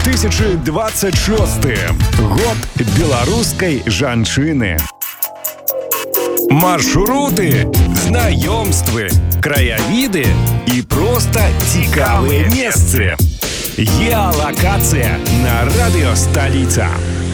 2026. Год беларускай жанчыны. Маршруты, знаёмствы, краявіды і проста цікавыя месцы. Геалокацыя на радыё Сталіца.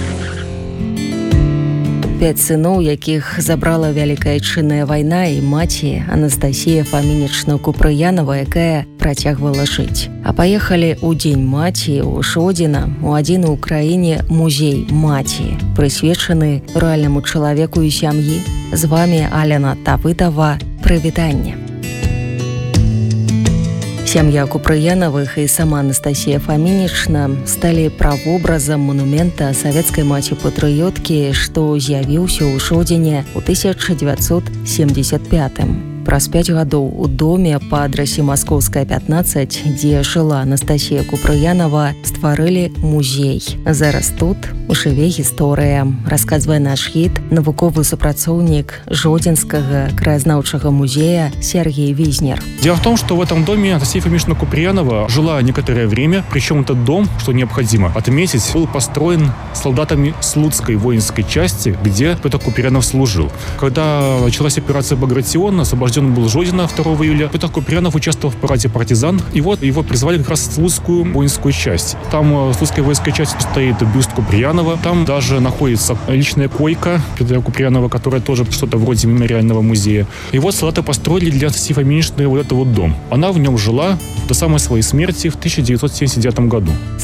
5 сыноў, якіх забрала Вялікая Айчынная вайна, і маці Анастасія Фамінічна Купрыянова, якая працягвала жыць. А паехалі ў дзень маці ў Жодзіна у адзін у краіне музей маці, прысвечаны рэальнаму чалавеку і сям'і. З вамі Алена Тавыдова. Прывітанне. Сям'я Купрыянавых і сама Анастасія Фамінічна сталі правобразам манумента савецкай маці-патрыёткі, што з'явіўся ў Жодзіне ў 1975. Праз 5 гадоў у доме па адрасе Маскоўская, 15, дзе жыла Анастасія Купрыянова, стварылі музей. Зараз тут жыве гісторыя, расказвае наш гід, навуковы супрацоўнік Жодзінскага краязнаўчага музея Сергей Визнер. Дело в том, что в этом доме Анастасия Фоминична Куприянова жила некоторое время, причем этот дом, что необходимо отметить, был построен солдатами Слуцкой воинской части, где Петр Куприянов служил. Когда началась операция «Багратион», освобожден был Жодина 2 июля, Петр Куприянов участвовал в параде партизан, и вот его призвали как раз в Слуцкую воинскую часть. Там в Слуцкой воинской части стоит бюст Куприянова, там даже находится личная койка Петра Куприянова, которая тоже что-то вроде мемориального музея. И вот солдаты построили для Анастасии Фоминичны вот этот вот дом. Она в нем жила до самой своей смерти в 1979 году. З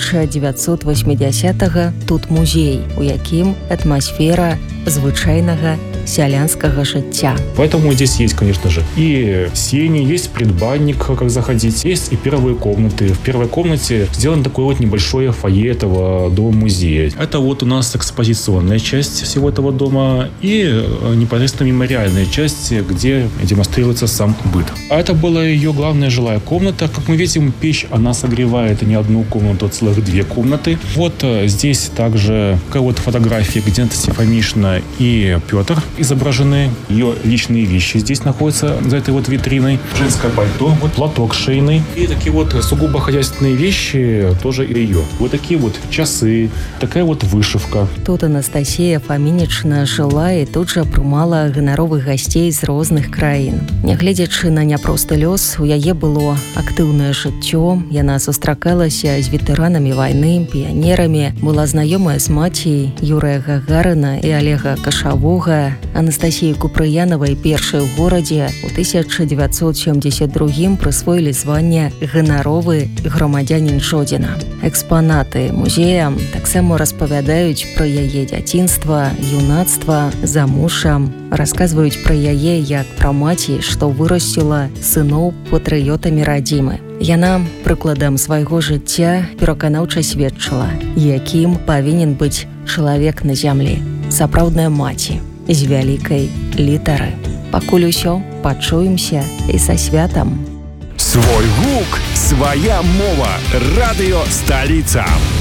1980-го тут музей, у якім атмосфера звычайнага сялянскага жыцця. Поэтому здесь есть, конечно же, и сени, есть предбанник, как заходить, есть и первые комнаты. В первой комнате сделано такое вот небольшое фойе этого дома-музея. Это вот у нас экспозиционная часть всего этого дома и непосредственно мемориальная часть, где демонстрируется сам быт. А это была ее главная жилая комната. Как мы видим, печь, она согревает не одну комнату, а целых 2 комнаты. Вот здесь также такая вот фотография, где Анастасия Фоминична и Петр изображены. Ее личные вещи здесь находятся за этой вот витриной. Женское пальто, вот платок шейный. И такие вот сугубо хозяйственные вещи тоже ее. Вот такие вот часы, такая вот вышивка. Тут Анастасія Фамінічна жила і тут жа прымала ганаровых гасцей з розных краін. Нягледзячы на няпросты лёс, у яе было актыўнае жыццё. Яна сустракалася з ветэранамі вайны, піянерамі, была знаёмая з маці Юрыя Гагарына і Олега Кашавога. Анастасіі Купрыянавай першай у горадзе у 1972 прысвоілі званне ганаровы грамадзянін Жодзіна. Экспанаты музея таксама распавядаюць пра яе дзяцінства, юнацтва, замужжа, расказваюць пра яе як пра маці, што вырасціла сыноў патрыётамі радзімы. Яна прыкладам свайго жыцця пераканаўча сведчыла, якім павінен быць чалавек на зямлі, сапраўдная маці з вялікай літары. Пакуль усё, пачуемся і са святам. Свой гук, свая мова. Радыё Сталіца.